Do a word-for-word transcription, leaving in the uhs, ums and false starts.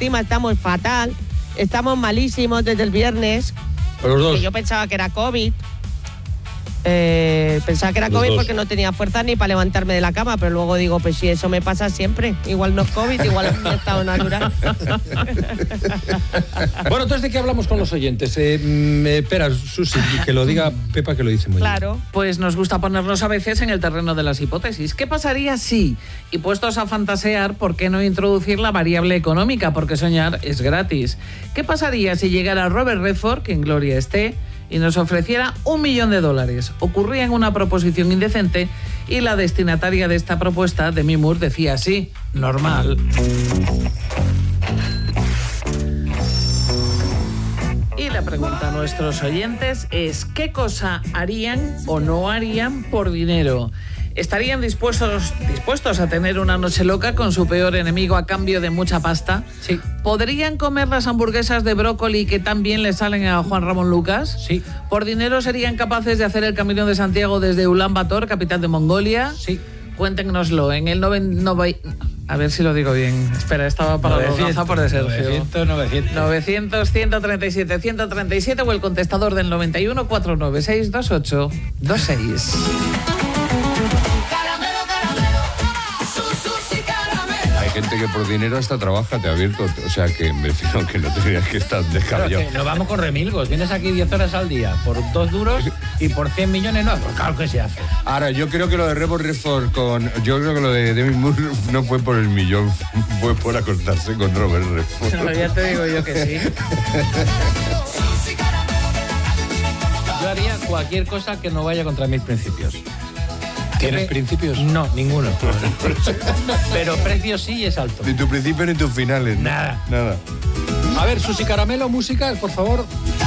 autoestima estamos fatal, estamos malísimos desde el viernes. Los dos. Que yo pensaba que era COVID. Eh, pensaba que era Los COVID dos. porque no tenía fuerza ni para levantarme de la cama, pero luego digo, pues si eso me pasa siempre, igual no es COVID, igual es un estado natural. Bueno, entonces, ¿de qué hablamos con los oyentes? Eh, me, espera, Susi, que lo diga Pepa, que lo dice muy Claro. bien. Pues nos gusta ponernos a veces en el terreno de las hipótesis. ¿Qué pasaría si, y puestos a fantasear, por qué no introducir la variable económica? Porque soñar es gratis. ¿Qué pasaría si llegara Robert Redford, que en gloria esté, y nos ofreciera un millón de dólares? Ocurría en una proposición indecente y la destinataria de esta propuesta, Demi Moore, decía así: normal. Y la pregunta a nuestros oyentes es: ¿qué cosa harían o no harían por dinero? ¿Estarían dispuestos, dispuestos a tener una noche loca con su peor enemigo a cambio de mucha pasta? Sí. ¿Podrían comer las hamburguesas de brócoli que tan bien le salen a Juan Ramón Lucas? Sí. ¿Por dinero serían capaces de hacer el Camino de Santiago desde Ulan Bator, capital de Mongolia? Sí. Cuéntenoslo en el noven, nove, a ver si lo digo bien. Espera, estaba para los gafapos de Sergio. novecientos, novecientos. novecientos, ciento treinta y siete, ciento treinta y siete o el contestador del noventa y uno, cuatrocientos noventa y seis, veintiocho veintiséis. Hay gente que por dinero hasta trabaja, te ha abierto. O sea que, me refiero que no tendrías que estar descabellado. Claro, que nos vamos con remilgos. Vienes aquí diez horas al día por dos duros y por cien millones no. Pues claro que se hace. Ahora, yo creo que lo de Robert Redford con... Yo creo que lo de Demi Moore no fue por el millón, fue por acostarse con Robert Redford. No, ya te digo yo que sí. Yo haría cualquier cosa que no vaya contra mis principios. ¿Tienes ¿Qué? principios? No, ninguno. Pero precio sí es alto. Ni tu principio ni tus finales. ¿no? Nada. Nada. A ver, Susi Caramelo, música, por favor.